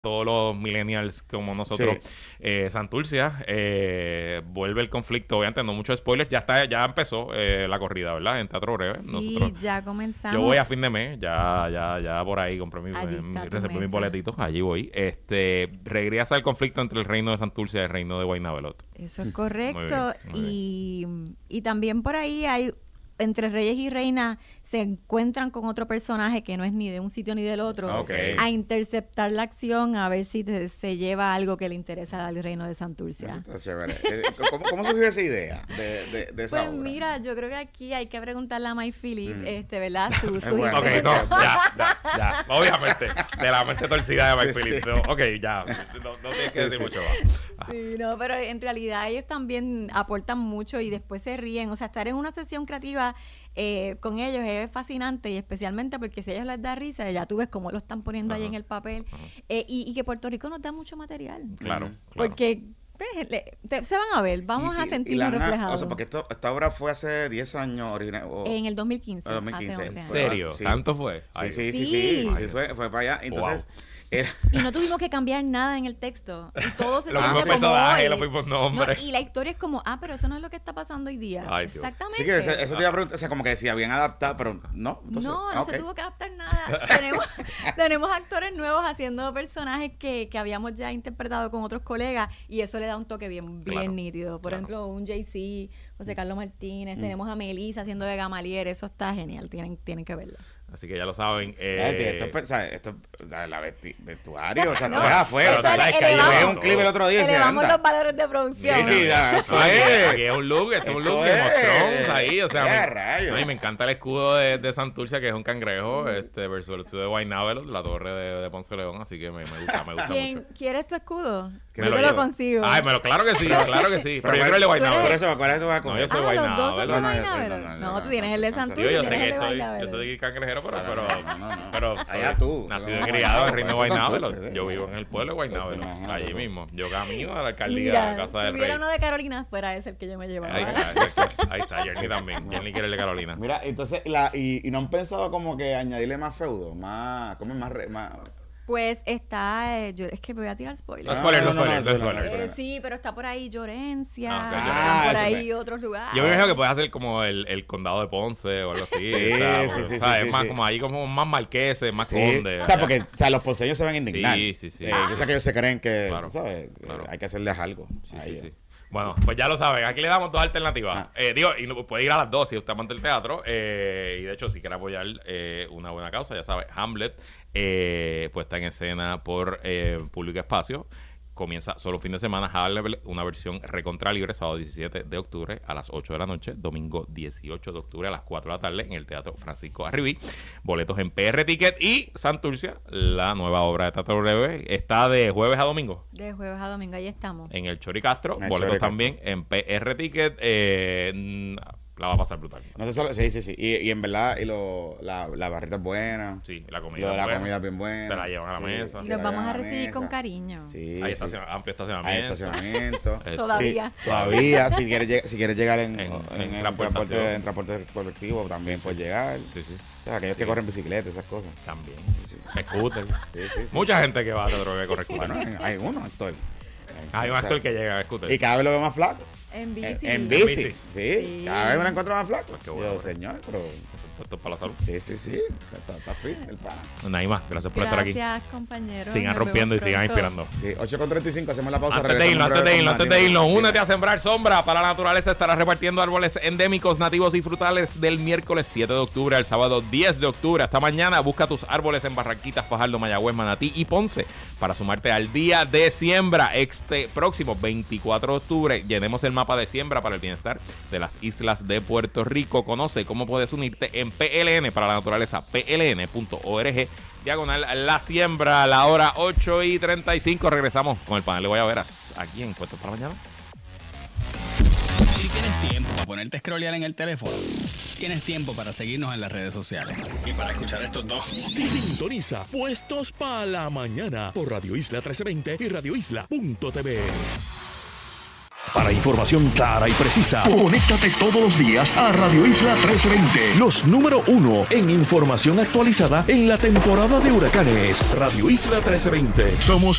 todos los millennials como nosotros. Sí. Santurcia, vuelve el conflicto. Obviamente, no muchos spoilers. Ya empezó la corrida, ¿verdad? En Teatro Breve. Sí, Nosotros, ya comenzamos. yo voy a fin de mes. Ya por ahí compré reservé mis boletitos. Allí voy. Regresa el conflicto entre el reino de Santurcia y el reino de Guaynabelot. Eso es correcto. Muy bien. Y también por ahí hay, entre reyes y reinas, se encuentran con otro personaje que no es ni de un sitio ni del otro, Okay. a interceptar la acción, a ver si se lleva algo que le interesa al reino de Santurcia. Está chévere. ¿Cómo surgió esa idea de esa Pues obra? mira, yo creo que aquí hay que preguntarle a Mike Phillip, ¿verdad? Su Bueno. Ok, no, ya. Obviamente, de la mente torcida de Mike Sí, Phillips. sí. No, ok, ya. No tienes que decir Sí. mucho más. Ajá. Sí, no, pero en realidad ellos también aportan mucho y después se ríen. O sea, estar en una sesión creativa con ellos es fascinante, y especialmente porque si a ellos les da risa, ya tú ves cómo lo están poniendo ahí en el papel. Y que Puerto Rico nos da mucho material. Claro. Porque se van a ver, vamos a sentirnos reflejados. O sea, porque esta obra fue hace 10 años original. En el 2015. El 2015. Hace 11 ¿En años. serio? Sí. ¿Tanto fue? Ay, Sí. Fue para allá. Entonces, Y no tuvimos que cambiar nada en el texto. Y todo se Los siente mismos como personajes, hoy. los mismos nombres. No, y la historia es como, pero eso no es lo que está pasando hoy día. Ay, Dios. Exactamente. sí que eso te iba a preguntar, o sea, como que si habían adaptado, pero no. Entonces, No ok. se tuvo que adaptar nada. tenemos actores nuevos haciendo personajes que habíamos ya interpretado con otros colegas, y eso le da un toque bien Claro, nítido. Por ejemplo, un JC, José Carlos Martínez, Mm. tenemos a Melissa haciendo de Gamaliel, eso está genial, tienen que verlo. Así que ya lo saben. Esto es la vestuario, o sea, No, tú ves afuera, o sea, pero es que elevamos- yo vi un clip el otro día y decía, Elevamos anda. los valores de producción. Sí, sí, esto Aquí es. es un look, esto es un look Esto de Game of es. Thrones ahí, o sea, ¡Qué rayos! no, y me encanta el escudo de Santurcia, que es un cangrejo, versus el escudo de Guaynabelot, la torre de Ponce León, así que me gusta mucho. ¿Quieres tu escudo? Que Yo me te lo lo llevo. consigo. Ay, claro que sí, pero yo quiero el de Por Guaynabelot. eso, ¿cuál es tu vas a No, coger? yo soy Los dos son de Guaynabelot. Guaynabelot. No, tú tienes el de Santurcia. Tío, yo y sé tienes que el de yo soy cangrejero, No. pero Allá tú. nacido y No, criado en no, Reino de eso es Guaynabelot. Santurce, Yo vivo en el pueblo de Guaynabelot, Imagínate, allí no. mismo. Yo camino a la alcaldía, Mira, a Casa si del hubiera Rey. uno de Carolina, fuera ese el que yo me llevaba. Ahí está, Jerny también. Jerny quiere el de Carolina. Mira, entonces, y no han pensado como que añadirle más feudo, más, ¿cómo es más? Pues está, es que voy a tirar No spoilers. spoilers. Sí, pero está por ahí Llorencia, Ah, están por eso ahí otros lugares. Yo me imagino que puede hacer como el condado de Ponce o algo así. Sí, o sea, sí, o sea, sí, es más sí. como ahí como más marqueses, más Sí, condes. o sea, porque los ponceños se van a indignar. Sí. Yo sé que ellos se creen que, Claro, tú ¿sabes? claro. Hay que hacerles algo. Sí. Bueno, pues ya lo saben. Aquí le damos dos alternativas. Y puede ir a las dos si usted amante del teatro. Y de hecho, si quiere apoyar una buena causa, ya sabe, Hamlet, puesta en escena por Público Espacio. Comienza solo un fin de semana. Hamlet, una versión recontra libre, sábado 17 de octubre a las 8 de la noche, domingo 18 de octubre a las 4 de la tarde en el Teatro Francisco Arribí. Boletos en PR Ticket. Y Santurcia, la nueva obra de Teatro Breve, está de jueves a domingo De jueves a domingo, ahí estamos. en el Chori Castro. En el Boletos Chori Castro. también en PR Ticket. La va a pasar brutal. No sé solo, sí. Y en verdad, la barrita es buena. Sí, la comida. Lo de la buena. comida es bien buena. Te la llevan a la mesa. Y Sí, los la vamos llevan a la recibir mesa. con cariño. Sí, Hay sí. amplio Hay estacionamiento. estacionamiento. Todavía. Sí, todavía. Si quieres llegar en transportación. en transporte colectivo, también puedes llegar. Sí. O sea, aquellos que corren bicicleta, esas cosas. También. Sí. Scooter. Sí. Mucha gente que va a Teatro que corre scooter. Bueno, hay unos actores. Hay un actor que llega a scooter. Y cada vez lo veo más flaco. En bici. En En bici. bici. Sí. Cada vez me lo encuentro más flaco. Pues qué bueno, Yo, hombre. señor, pero... Esto es para la salud. Sí. Está fit el pana. Nada más. Gracias por estar aquí. Gracias, compañeros. Sigan Nos rompiendo y vemos sigan pronto. inspirando. Sí, 8:35, hacemos la pausa. Antes de irnos, únete a Sembrar Sombra para la Naturaleza. Estará repartiendo árboles endémicos, nativos y frutales del miércoles 7 de octubre al sábado 10 de octubre. Hasta mañana, busca tus árboles en Barranquitas, Fajardo, Mayagüez, Manatí y Ponce para sumarte al día de siembra. Este próximo 24 de octubre llenemos el mapa de siembra para el bienestar de las islas de Puerto Rico. Conoce cómo puedes unirte en PLN para la Naturaleza, pln.org. La siembra, a la hora 8:35. Regresamos con el panel de Guayaberas aquí en Puestos para Mañana. Si tienes tiempo para ponerte a scrollear en el teléfono, tienes tiempo para seguirnos en las redes sociales y para escuchar estos dos. Sintoniza Puestos para la Mañana por Radio Isla 1320 y radioisla.tv. Para información clara y precisa, conéctate todos los días a Radio Isla 1320. Los número 1 en información actualizada en la temporada de huracanes. Radio Isla 1320. Somos